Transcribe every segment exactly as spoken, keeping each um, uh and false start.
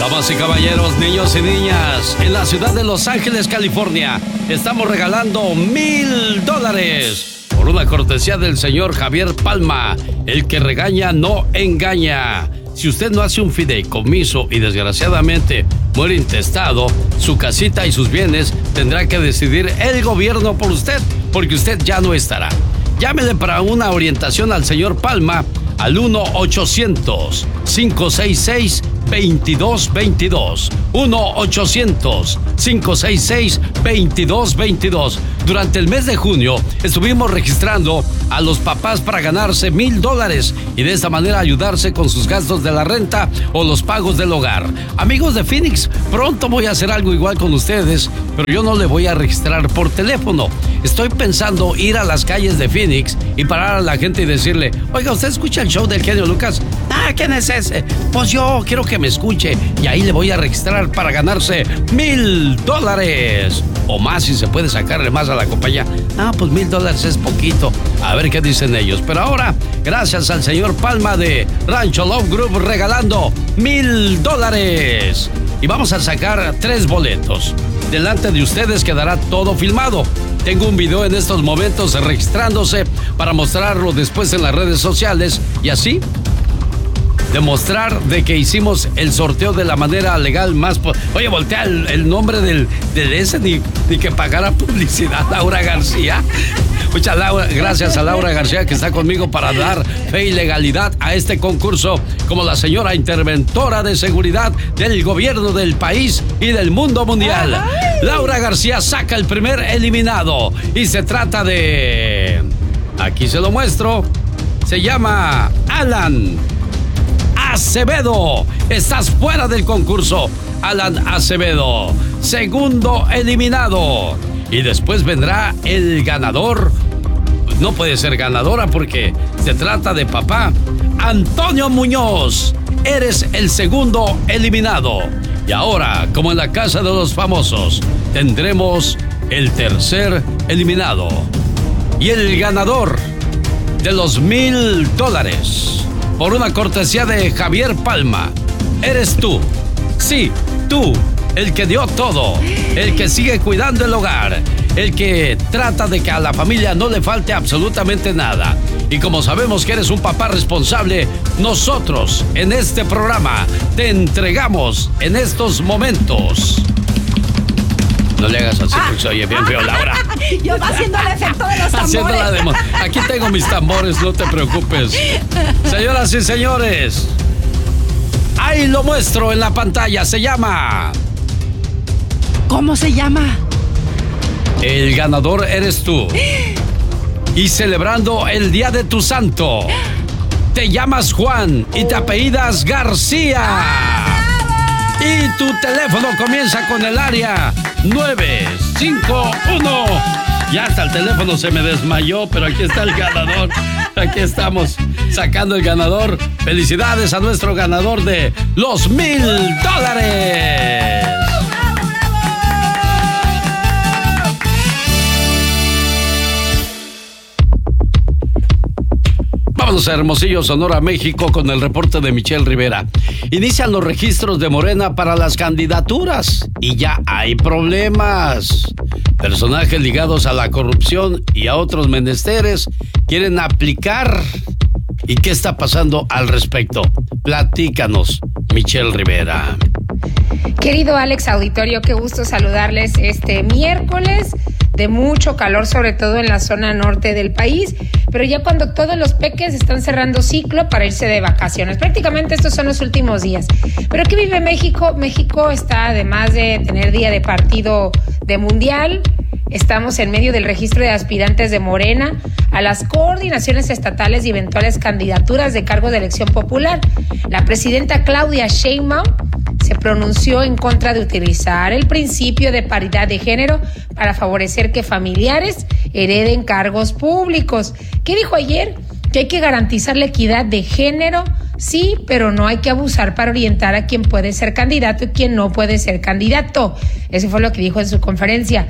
Damas y caballeros, niños y niñas, en la ciudad de Los Ángeles, California, estamos regalando mil dólares por una cortesía del señor Javier Palma, el que regaña no engaña. Si usted no hace un fideicomiso y desgraciadamente muere intestado, su casita y sus bienes tendrá que decidir el gobierno por usted, porque usted ya no estará. Llámele para una orientación al señor Palma al uno ochocientos, cinco seis seis, veintidós veintidós. uno ochocientos, cinco seis seis, veintidós veintidós. Durante el mes de junio estuvimos registrando a los papás para ganarse mil dólares y de esta manera ayudarse con sus gastos de la renta o los pagos del hogar. Amigos de Phoenix, pronto voy a hacer algo igual con ustedes, pero yo no le voy a registrar por teléfono. Estoy pensando ir a las calles de Phoenix y parar a la gente y decirle: oiga, ¿usted escucha el show del genio Lucas? Ah, ¿quién es ese? Pues yo quiero que me escuche y ahí le voy a registrar para ganarse mil dólares o más si se puede sacarle más a la compañía. Ah, pues mil dólares es poquito. A ver qué dicen ellos. Pero ahora, gracias al señor Palma de Rancho Love Group, regalando mil dólares. Y vamos a sacar tres boletos. Delante de ustedes quedará todo filmado. Tengo un video en estos momentos registrándose para mostrarlo después en las redes sociales y así demostrar de que hicimos el sorteo de la manera legal más... Po- Oye, voltea el, el nombre del, del ese, ni, ni que pagara publicidad, Laura García. Muchas Laura, gracias a Laura García que está conmigo para dar fe y legalidad a este concurso como la señora interventora de seguridad del gobierno del país y del mundo mundial. ¡Ay! Laura García saca el primer eliminado y se trata de... Aquí se lo muestro. Se llama Alan Acevedo. Estás fuera del concurso, Alan Acevedo. Segundo eliminado. Y después vendrá el ganador. No puede ser ganadora porque se trata de papá. Antonio Muñoz. Eres el segundo eliminado. Y ahora, como en la casa de los famosos, tendremos el tercer eliminado. Y el ganador de los mil dólares por una cortesía de Javier Palma, eres tú. Sí, tú, el que dio todo, el que sigue cuidando el hogar, el que trata de que a la familia no le falte absolutamente nada. Y como sabemos que eres un papá responsable, nosotros en este programa te entregamos en estos momentos. No le hagas así porque se oye bien feo, Laura. Yo va haciendo el efecto de los tambores. Haciendo la demo. Aquí tengo mis tambores, no te preocupes. Señoras y señores, ahí lo muestro en la pantalla. Se llama... ¿Cómo se llama? El ganador eres tú. Y celebrando el día de tu santo, te llamas Juan y te apellidas García. Y tu teléfono comienza con el área nueve cinco uno. Ya hasta el teléfono se me desmayó, pero aquí está el ganador. Aquí estamos sacando el ganador. Felicidades a nuestro ganador de los mil dólares. Vámonos a Hermosillo, Sonora, México, con el reporte de Michelle Rivera. Inician los registros de Morena para las candidaturas y ya hay problemas. Personajes ligados a la corrupción y a otros menesteres quieren aplicar. ¿Y qué está pasando al respecto? Platícanos, Michelle Rivera. Querido Alex Auditorio, qué gusto saludarles este miércoles de mucho calor, sobre todo en la zona norte del país, pero ya cuando todos los peques están cerrando ciclo para irse de vacaciones. Prácticamente estos son los últimos días. Pero ¿qué vive México? México está, además de tener día de partido de mundial, estamos en medio del registro de aspirantes de Morena a las coordinaciones estatales y eventuales candidaturas de cargos de elección popular. La presidenta Claudia Sheinbaum se pronunció en contra de utilizar el principio de paridad de género para favorecer que familiares hereden cargos públicos. ¿Qué dijo ayer? Que hay que garantizar la equidad de género, sí, pero no hay que abusar para orientar a quien puede ser candidato y quien no puede ser candidato. Eso fue lo que dijo en su conferencia.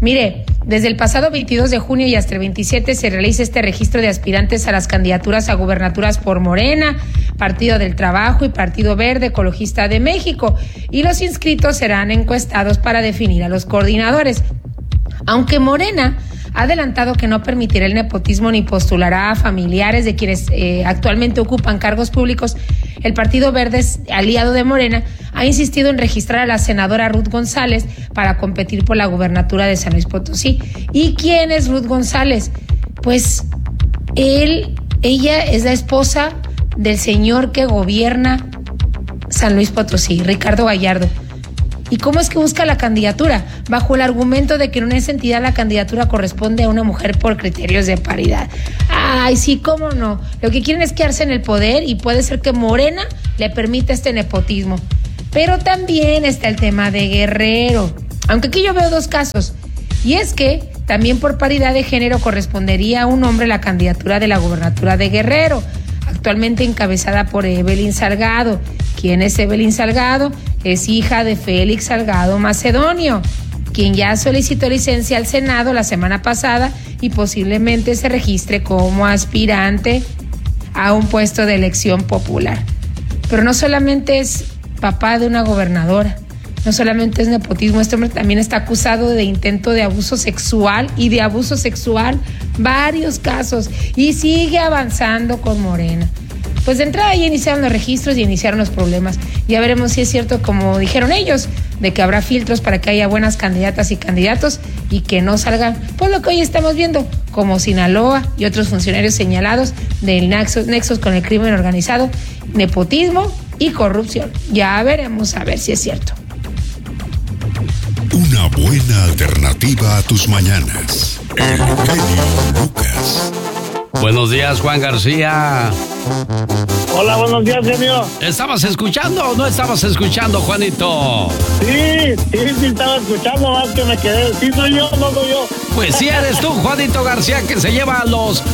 Mire, desde el pasado veintidós de junio y hasta el veintisiete se realiza este registro de aspirantes a las candidaturas a gubernaturas por Morena, Partido del Trabajo y Partido Verde Ecologista de México, y los inscritos serán encuestados para definir a los coordinadores. Aunque Morena ha adelantado que no permitirá el nepotismo ni postulará a familiares de quienes eh, actualmente ocupan cargos públicos, el Partido Verde, aliado de Morena, ha insistido en registrar a la senadora Ruth González para competir por la gubernatura de San Luis Potosí. ¿Y quién es Ruth González? Pues él, ella es la esposa del señor que gobierna San Luis Potosí, Ricardo Gallardo. ¿Y cómo es que busca la candidatura? Bajo el argumento de que en esa entidad la candidatura corresponde a una mujer por criterios de paridad. Ay, sí, cómo no. Lo que quieren es quedarse en el poder y puede ser que Morena le permita este nepotismo. Pero también está el tema de Guerrero. Aunque aquí yo veo dos casos. Y es que también por paridad de género correspondería a un hombre la candidatura de la gubernatura de Guerrero, actualmente encabezada por Evelyn Salgado. ¿Quién es Evelyn Salgado? Es hija de Félix Salgado Macedonio, quien ya solicitó licencia al Senado la semana pasada y posiblemente se registre como aspirante a un puesto de elección popular. Pero no solamente es papá de una gobernadora, no solamente es nepotismo, este hombre también está acusado de intento de abuso sexual y de abuso sexual, varios casos, y sigue avanzando con Morena. Pues de entrada ya iniciaron los registros y iniciaron los problemas. Ya veremos si es cierto, como dijeron ellos, de que habrá filtros para que haya buenas candidatas y candidatos y que no salgan, pues lo que hoy estamos viendo, como Sinaloa y otros funcionarios señalados del nexos, nexos con el crimen organizado, nepotismo y corrupción. Ya veremos a ver si es cierto. Una buena alternativa a tus mañanas. El genio Lucas. Buenos días, Juan García. Hola, buenos días, genio. ¿Estabas escuchando o no estabas escuchando, Juanito? Sí, sí, sí estaba escuchando, más que me quedé. Sí soy yo, no soy yo. Pues sí eres tú, Juanito García, que se lleva los